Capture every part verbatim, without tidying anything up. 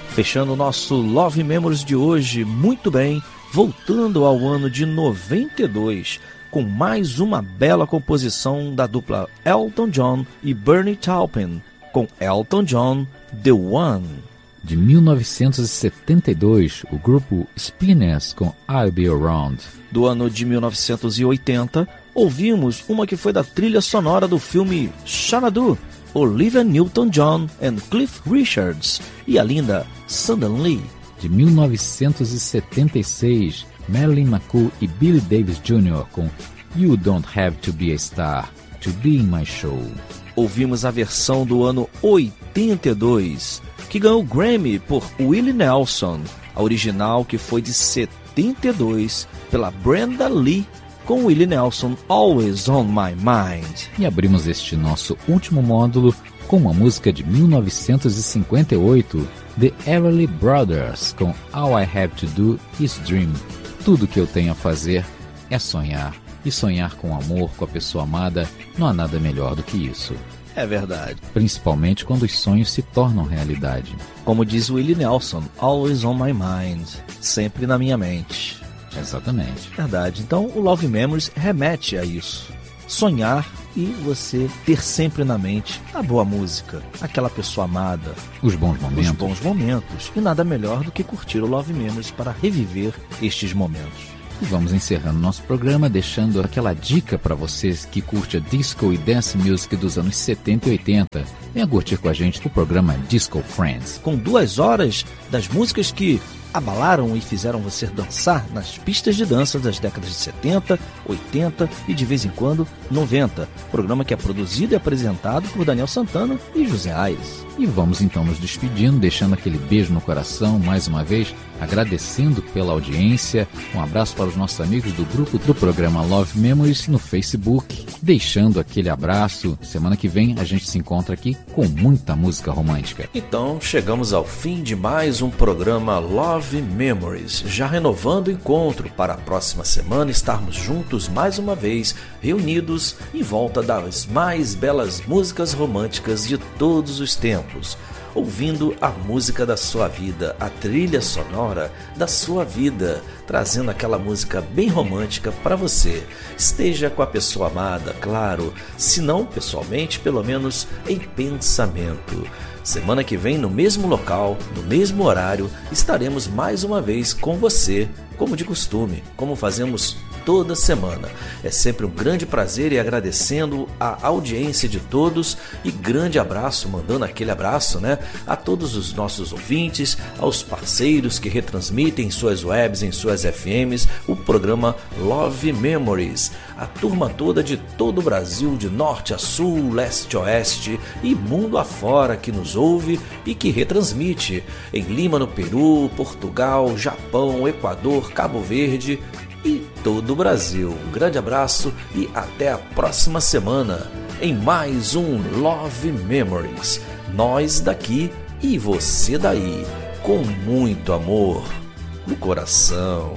Fechando o nosso Love Memories de hoje, muito bem, voltando ao ano de noventa e dois, com mais uma bela composição da dupla Elton John e Bernie Taupin, com Elton John, The One. De mil novecentos e setenta e dois, o grupo Spinners com I'll Be Around. Do ano de mil novecentos e oitenta, ouvimos uma que foi da trilha sonora do filme Xanadu, Olivia Newton-John and Cliff Richards, e a linda Suddenly. De mil novecentos e setenta e seis, Marilyn McCool e Billy Davis Júnior com You Don't Have to Be a Star to Be in My Show. Ouvimos a versão do ano oitenta e dois, que ganhou o Grammy por Willie Nelson, a original que foi de setenta e dois pela Brenda Lee, com Willie Nelson, Always on My Mind. E abrimos este nosso último módulo com uma música de mil novecentos e cinquenta e oito, The Everly Brothers, com All I Have to Do Is Dream. Tudo que eu tenho a fazer é sonhar. E sonhar com amor, com a pessoa amada, não há nada melhor do que isso. É verdade. Principalmente quando os sonhos se tornam realidade. Como diz Willie Nelson, Always on My Mind, sempre na minha mente. Exatamente. Verdade. Então o Love Memories remete a isso. Sonhar e você ter sempre na mente a boa música, aquela pessoa amada, os bons momentos. Os bons momentos. E nada melhor do que curtir o Love Memories para reviver estes momentos. E vamos encerrando nosso programa deixando aquela dica para vocês que curte a disco e dance music dos anos setenta e oitenta. Venha curtir com a gente o programa Disco Friends. Com duas horas das músicas que abalaram e fizeram você dançar nas pistas de dança das décadas de setenta, oitenta e de vez em quando noventa. Programa que é produzido e apresentado por Daniel Santana e José Aires. E vamos então nos despedindo, deixando aquele beijo no coração mais uma vez, agradecendo pela audiência. Um abraço para os nossos amigos do grupo do programa Love Memories no Facebook, deixando aquele abraço. Semana que vem a gente se encontra aqui com muita música romântica. Então chegamos ao fim de mais um programa Love Memories, já renovando o encontro para a próxima semana estarmos juntos mais uma vez, reunidos em volta das mais belas músicas românticas de todos os tempos, ouvindo a música da sua vida, a trilha sonora da sua vida, trazendo aquela música bem romântica para você. Esteja com a pessoa amada, claro, se não pessoalmente, pelo menos em pensamento. Semana que vem, no mesmo local, no mesmo horário, estaremos mais uma vez com você, como de costume, como fazemos toda semana. É sempre um grande prazer e agradecendo a audiência de todos e grande abraço, mandando aquele abraço, né, a todos os nossos ouvintes, aos parceiros que retransmitem em suas webs, em suas F Ms, o programa Love Memories. A turma toda de todo o Brasil, de norte a sul, leste a oeste e mundo afora que nos ouve e que retransmite em Lima, no Peru, Portugal, Japão, Equador, Cabo Verde e todo o Brasil. Um grande abraço e até a próxima semana em mais um Love Memories. Nós daqui e você daí, com muito amor no coração.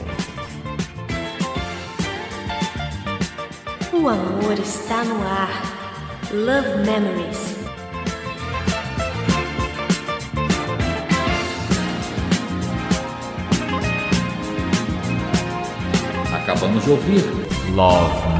O amor está no ar. Love Memories. Acabamos de ouvir Love